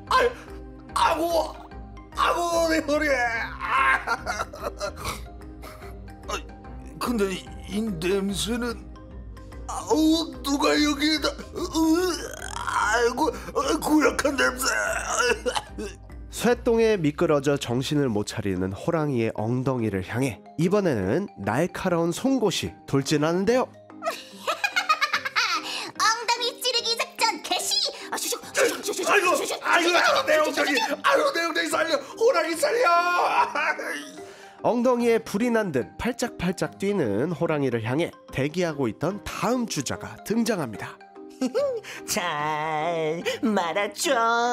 아이고, 내 허리. 근데 이 냄새는 누가 여기에다 아이고 구역한 냄새. 쇠똥에 미끄러져 정신을 못 차리는 호랑이의 엉덩이를 향해 이번에는 날카로운 송곳이 돌진하는데요. 엉덩이 찌르기 작전 개시. 아이고 내 엉덩이 살려. 호랑이 살려. 엉덩이에 불이 난 듯 팔짝팔짝 뛰는 호랑이를 향해 대기하고 있던 다음 주자가 등장합니다. 잘 말았죠.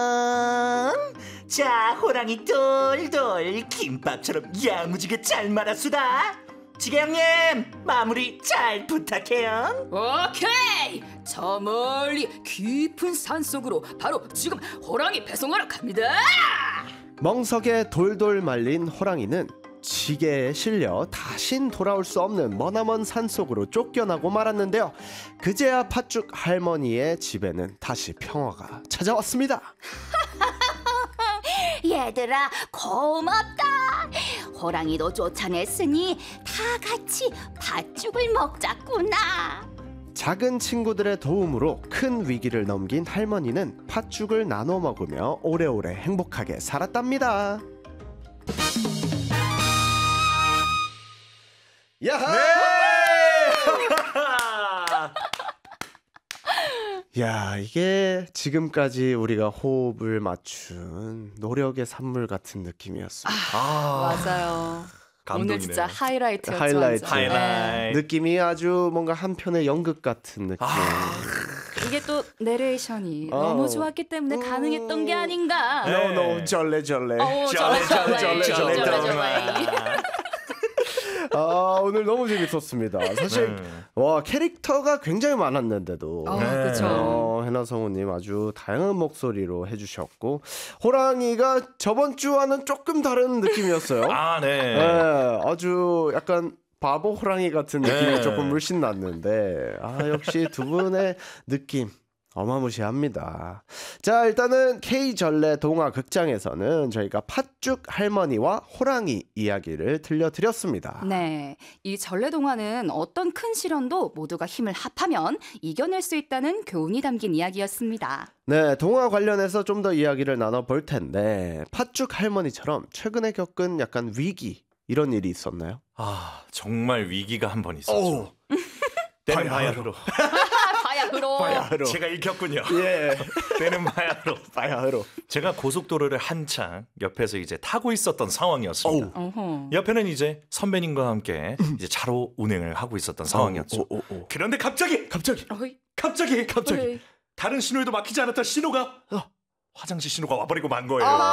자, 호랑이 돌돌 김밥처럼 야무지게 잘 말았수다. 지게 형님, 마무리 잘 부탁해요. 오케이, 저 멀리 깊은 산속으로 바로 지금 호랑이 배송하러 갑니다. 멍석에 돌돌 말린 호랑이는 지게에 실려 다신 돌아올 수 없는 머나먼 산속으로 쫓겨나고 말았는데요. 그제야 팥죽 할머니의 집에는 다시 평화가 찾아왔습니다. 얘들아 고맙다. 호랑이도 쫓아냈으니 다 같이 팥죽을 먹자꾸나. 작은 친구들의 도움으로 큰 위기를 넘긴 할머니는 팥죽을 나눠 먹으며 오래오래 행복하게 살았답니다. 야하! 네! 야, 이게 지금까지 우리가 호흡을 맞춘 노력의 산물 같은 느낌이었습니다. 맞아요. 감동이네요. 오늘 진짜 하이라이트였죠. 하이라이트. 완전. 하이라이트. 느낌이 아주 뭔가 한편의 연극 같은 느낌. 이게 또 내레이션이 너무 좋았기 때문에 가능했던 게 아닌가. No, 절레절레. 오늘 너무 재밌었습니다. 사실 와, 캐릭터가 굉장히 많았는데도 그렇죠. 해나 성우님 아주 다양한 목소리로 해주셨고, 호랑이가 저번 주와는 조금 다른 느낌이었어요. 네, 아주 약간 바보 호랑이 같은 느낌이 조금 물씬 났는데, 역시 두 분의 느낌 어마무시합니다. 자, 일단은 K전래 동화 극장에서는 저희가 팥죽 할머니와 호랑이 이야기를 들려드렸습니다. 네, 이 전래동화는 어떤 큰 시련도 모두가 힘을 합하면 이겨낼 수 있다는 교훈이 담긴 이야기였습니다. 네, 동화 관련해서 좀 더 이야기를 나눠볼 텐데, 팥죽 할머니처럼 최근에 겪은 약간 위기, 이런 일이 있었나요? 정말 위기가 한 번 있었죠. 때는 바야흐로. 바야흐로. 제가 읽혔군요. 예. 때는 바야흐로. 바야흐로. 제가 고속도로를 한창 옆에서 이제 타고 있었던 상황이었습니다. 어허. 옆에는 이제 선배님과 함께 이제 차로 운행을 하고 있었던 상황이었죠. 그런데 갑자기 어이. 갑자기 다른 신호에도 막히지 않았던 신호가 화장실 신호가 와버리고 만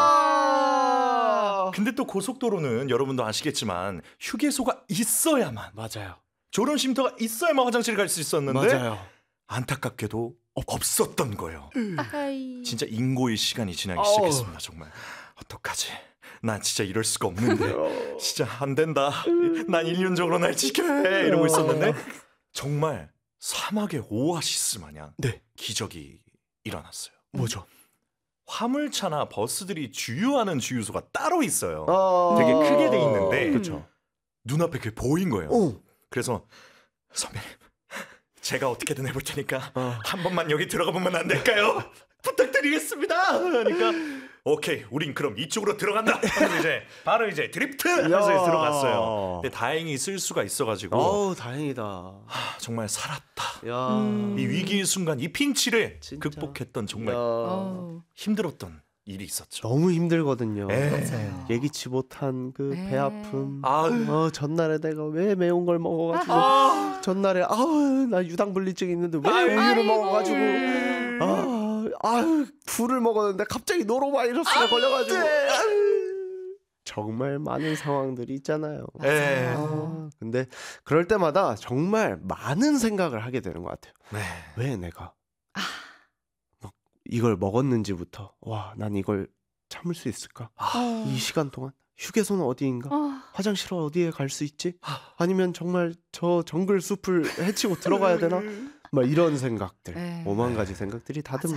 거예요. 근데 또 고속도로는 여러분도 아시겠지만 휴게소가 있어야만, 맞아요. 졸음 쉼터가 있어야만 화장실 갈 수 있었는데 맞아요. 안타깝게도 없었던 거예요. 아이. 진짜 인고의 시간이 지나기 시작했습니다. 정말 어떡하지? 난 진짜 이럴 수가 없는데 진짜 안 된다. 난 인륜적으로 날 지켜야 해 이러고 있었는데 정말 사막의 오아시스 마냥 기적이 일어났어요. 뭐죠? 화물차나 버스들이 주유하는 주유소가 따로 있어요. 어... 되게 크게 돼 있는데 그렇죠. 눈앞에 그게 보인 거예요. 그래서 선배님, 제가 어떻게든 해볼 테니까 한 번만 여기 들어가 보면 안 될까요? 부탁드리겠습니다. 그러니까 오케이, 우린 그럼 이쪽으로 들어간다. 하면서 이제 바로 이제 드리프트 하면서 들어갔어요. 근데 다행히 쓸 수가 있어가지고 다행이다. 정말 살았다. 야. 이 위기의 순간, 이 핀치를 진짜. 극복했던 정말 어. 힘들었던 일이 있었죠. 너무 힘들거든요. 맞아요. 예기치 못한 그 배 아픔. 아유. 전날에 내가 왜 매운 걸 먹어가지고 전날에 나 유당불내증 있는데 왜 우유를 먹어가지고 굴을 먹었는데 갑자기 노로바이러스가 걸려가지고 정말 많은 상황들이 있잖아요. 근데 그럴 때마다 정말 많은 생각을 하게 되는 것 같아요. 왜 내가 이걸 먹었는지부터 난 이걸 참을 수 있을까? 이 시간 동안 휴게소는 어디인가? 화장실은 어디에 갈 수 있지? 아니면 정말 저 정글 숲을 헤치고 들어가야 되나? 막 이런 생각들, 오만 가지 생각들이 다듬